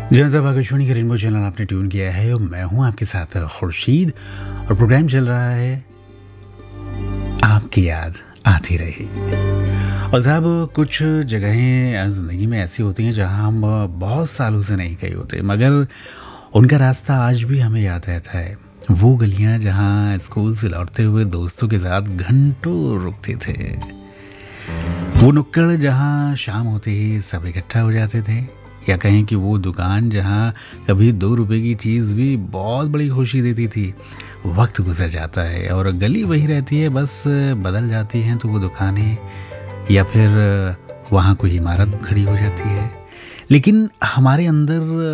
जहाँ सब आकाशवाणी के रेनबो चैनल आपने ट्यून किया है और मैं हूँ आपके साथ खुर्शीद और प्रोग्राम चल रहा है आपकी याद आती रही। और साहब कुछ जगहें ज़िंदगी में ऐसी होती हैं जहाँ हम बहुत सालों से नहीं गए होते मगर उनका रास्ता आज भी हमें याद रहता है। वो गलियाँ जहाँ स्कूल से लौटते हुए दोस्तों के साथ घंटों रुकते थे, वो नुक्कड़ जहाँ शाम होते ही सब इकट्ठा हो जाते थे, या कहें कि वो दुकान जहाँ कभी 2 रुपए की चीज़ भी बहुत बड़ी खुशी देती थी। वक्त गुजर जाता है और गली वही रहती है, बस बदल जाती हैं तो वो दुकानें या फिर वहाँ कोई इमारत खड़ी हो जाती है, लेकिन हमारे अंदर